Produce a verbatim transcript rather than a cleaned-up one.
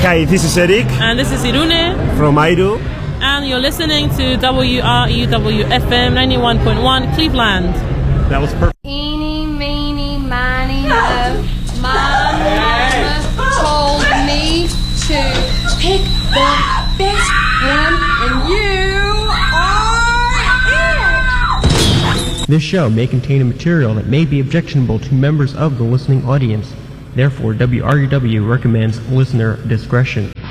Hi, this is Eric. And this is Irune. From Airu. And you're listening to W R E W F M ninety-one point one Cleveland. That was perfect. Eeny, meeny, miny, mo. My mama told me to pick the best one, and you are it! This show may contain material that may be objectionable to members of the listening audience. Therefore, W R E W recommends listener discretion.